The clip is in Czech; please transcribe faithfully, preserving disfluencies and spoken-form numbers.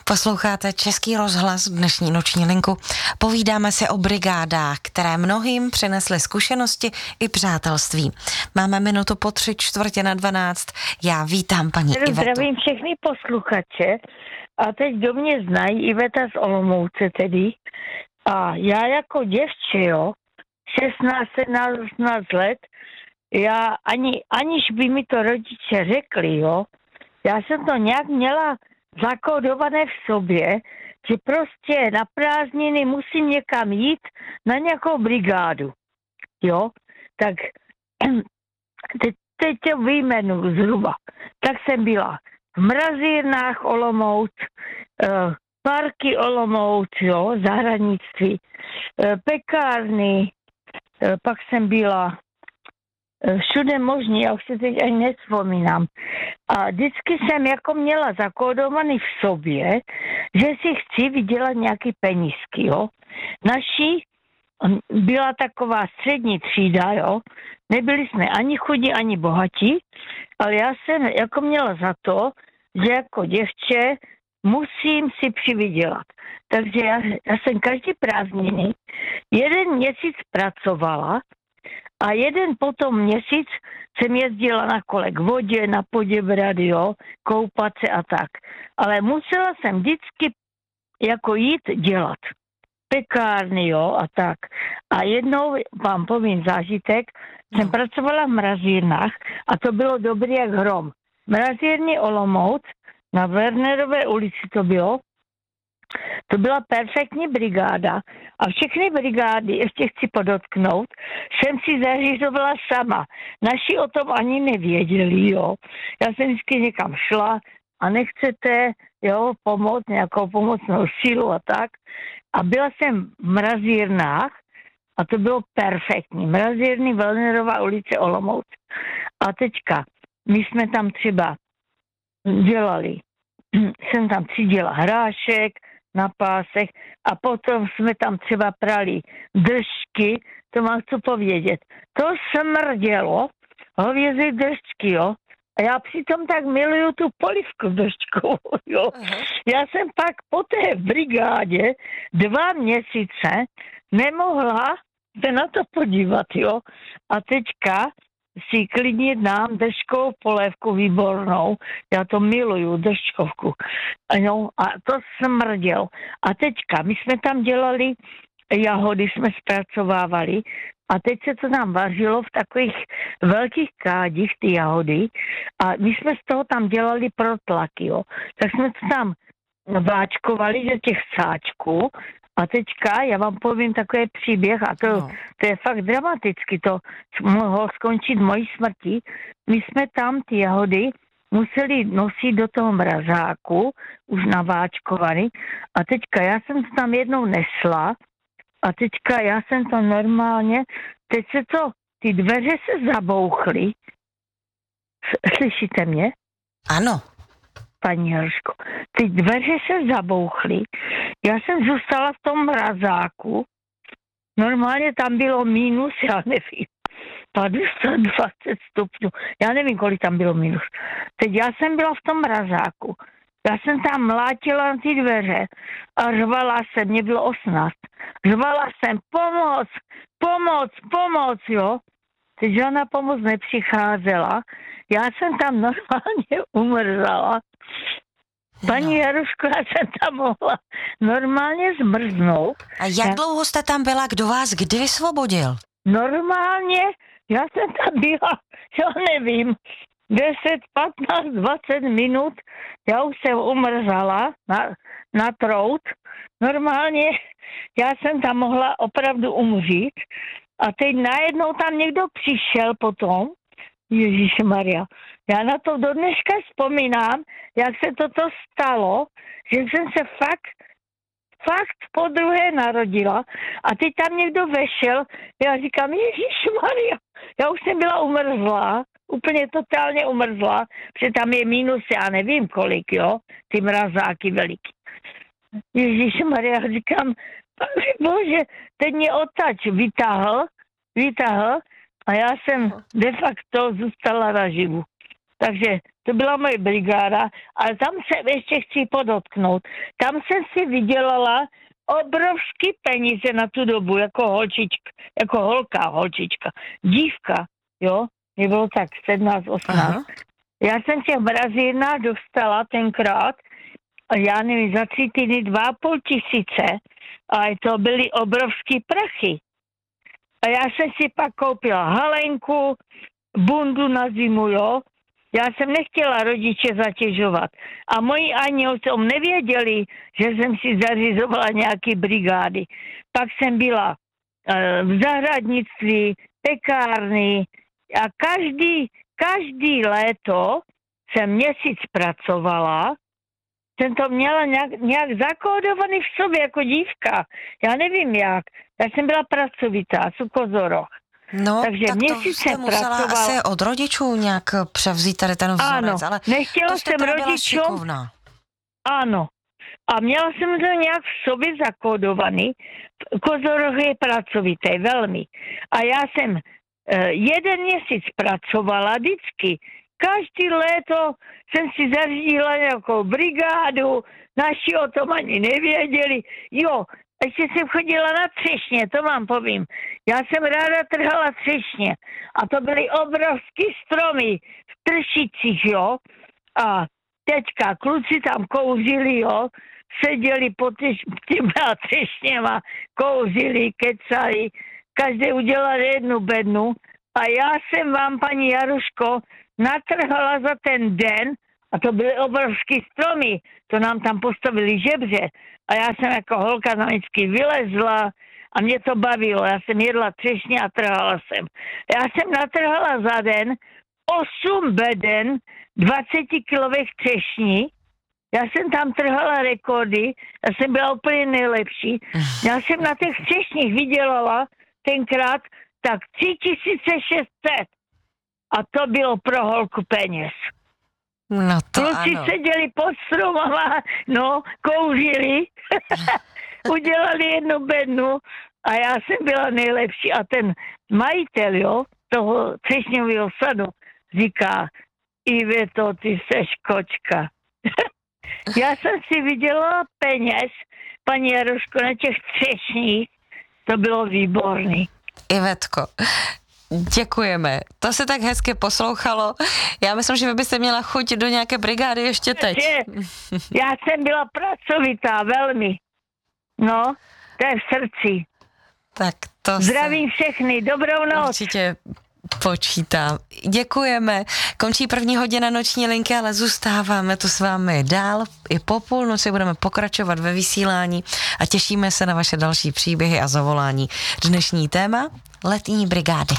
Posloucháte Český rozhlas, dnešní noční linku. Povídáme si o brigádách, které mnohým přinesly zkušenosti i přátelství. Máme minutu po tři čtvrtě na dvanáct. Já vítám paní Ivetu. Zdravím všechny posluchače. A teď do mě znají Iveta z Olomouce tedy. A já jako děvče, jo, šestnáct, sedmnáct, osmnáct let, já ani, aniž by mi to rodiče řekli, jo, já jsem to nějak měla zakódované v sobě, že prostě na prázdniny musím někam jít na nějakou brigádu, jo, tak teď, teď to vyjmenu zhruba. Tak jsem byla v Mrazírnách Olomouc, eh, parky Olomouc, jo, zahradnictví, eh, pekárny, eh, pak jsem byla všude možný, já už se teď ani nevzpomínám. A vždycky jsem jako měla zakódovaný v sobě, že si chci vydělat nějaký penízky, jo. Naší byla taková střední třída, jo. Nebyli jsme ani chudí, ani bohatí, ale já jsem jako měla za to, že jako děvče musím si přivydělat. Takže já, já jsem každý prázdniny jeden měsíc pracovala a jeden potom měsíc jsem jezdila na kole k vodě, na Poděbrad, jo, koupat se a tak. Ale musela jsem vždycky jako jít dělat. Pekárny, jo, a tak. A jednou vám povím zážitek, jsem pracovala v Mrazírnách a to bylo dobrý jak hrom. Mrazírny Olomouc, na Wernerové ulici to bylo. To byla perfektní brigáda a všechny brigády, ještě chci podotknout, jsem si zařizovala sama. Naši o tom ani nevěděli, jo. Já jsem vždycky někam šla a nechcete, jo, pomoct, nějakou pomocnou sílu a tak. A byla jsem v Mrazírnách a to bylo perfektní. Mrazírny, Wernerova ulice, Olomouc. A teďka, my jsme tam třeba dělali, jsem tam třídila hrášek na pásech a potom jsme tam třeba prali držky, to mám chci povědět. To smrdělo, hovězí držky, jo. A já přitom tak miluju tu polivku držkovou, jo. Uh-huh. Já jsem pak po té brigádě dva měsíce nemohla se na to podívat, jo. A teďka si klidně dám držkovou polévku výbornou. Já to miluju, držkovku. No, a to smrděl. A teďka, my jsme tam dělali jahody, jsme zpracovávali a teď se to tam vařilo v takových velkých kádích, ty jahody. A my jsme z toho tam dělali protlaky, jo. Tak jsme to tam váčkovali do těch sáčků. A teďka, já vám povím takový příběh, a to, no. to je fakt dramaticky, to mohlo skončit mojí smrtí. My jsme tam ty jahody museli nosit do toho mrazáku, už naváčkovaný. A teďka, já jsem to tam jednou nesla a teďka já jsem to normálně, teď se to, ty dveře se zabouchly. Slyšíte mě? Ano. Paní Hrško, ty dveře se zabouchly, já jsem zůstala v tom mrazáku, normálně tam bylo mínus, já nevím, padesát dvacet stupňů, já nevím, kolik tam bylo mínus. Teď já jsem byla v tom mrazáku, já jsem tam mlátila na ty dveře a řvala jsem, mě bylo osmnáct, řvala jsem, pomoc, pomoc, pomoc, jo. Teď žádná pomoc nepřicházela. Já jsem tam normálně umrzala. Paní Jaruško, já jsem tam mohla normálně zmrznout. A jak já... dlouho jste tam byla? Kdo vás kdy vysvobodil? Normálně, já jsem tam byla, já nevím, deset, patnáct, dvacet minut. Já už jsem umrzala na, na trout. Normálně, já jsem tam mohla opravdu umřít. A teď najednou tam někdo přišel potom, Ježišmarja, já na to do dneška vzpomínám, jak se toto stalo, že jsem se fakt, fakt podruhé narodila a teď tam někdo vešel, já říkám, Ježišmarja, já už jsem byla umrzlá, úplně totálně umrzlá, protože tam je mínus, já nevím kolik, jo, ty mrazáky veliký. Ježišmarja, říkám, Pane Bože, teď mě odtač vytáhl, vytáhl a já jsem de facto zůstala naživu. Takže to byla moje brigáda, ale tam se ještě chci podotknout. Tam jsem si vydělala obrovský peníze na tu dobu, jako holčička, jako holka, holčička, dívka, jo, mě bylo tak sedmnáct, osmnáct. Aha. Já jsem těch mrazírnách dostala tenkrát, já nevím, za tři týdny dva a půl tisíce, a to byly obrovský prachy. A já jsem si pak koupila halenku, bundu na zimu, jo. Já jsem nechtěla rodiče zatěžovat. A moji ani o tom nevěděli, že jsem si zařizovala nějaké brigády. Pak jsem byla e, v zahradnictví, pekárny a každý, každý léto jsem měsíc pracovala. Jsem to měla nějak, nějak zakódovaný v sobě jako dívka. Já nevím jak. Já jsem byla pracovitá, sukozoroch. No, takže tak to jste musela pracovala... asi od rodičů nějak převzít tady ten vzorec, ano, ale nechtěla to jste jsem rodičům. Ano. A měla jsem to nějak v sobě zakódovaný. Kozoroch je pracovitý, velmi. A já jsem eh, jeden měsíc pracovala vždycky. Každý léto jsem si zařídila nějakou brigádu, naši o tom ani nevěděli. Jo, ještě jsem chodila na třešně, to vám povím. Já jsem ráda trhala třešně a to byly obrovský stromy v Tršicích, jo. A teďka kluci tam kouřili, jo. Seděli pod těma třešněma, kouřili, kecali, každý udělal jednu bednu. A já jsem vám, paní Jaruško, natrhala za ten den, a to byly obrovský stromy, to nám tam postavili žebře. A já jsem jako holka tam vždycky vylezla a mě to bavilo. Já jsem jedla třešně a trhala jsem. Já jsem natrhala za den osm beden dvacetikilových třešní. Já jsem tam trhala rekordy, já jsem byla úplně nejlepší. Já jsem na těch třešních vydělala tenkrát tak tři tisíce šest set. A to bylo pro holku peněz. No to Kluci ano. seděli pod stromama, no, kouřili, udělali jednu bednu a já jsem byla nejlepší. A ten majitel, jo, toho třešňového sadu říká, Iveto, ty seš kočka. Já jsem si vydělala peněz, paní Jaroško, na těch třešních, to bylo výborný. Ivetko, děkujeme. To se tak hezky poslouchalo. Já myslím, že vy byste měla chuť do nějaké brigády ještě teď. Já jsem byla pracovitá, velmi. No, to je v srdci. Tak to zdravím všechny, dobrou noc. Určitě počítám. Děkujeme. Končí první hodina noční linky, ale zůstáváme tu s vámi dál. I po půlnoci budeme pokračovat ve vysílání a těšíme se na vaše další příběhy a zavolání. Dnešní téma letní brigády.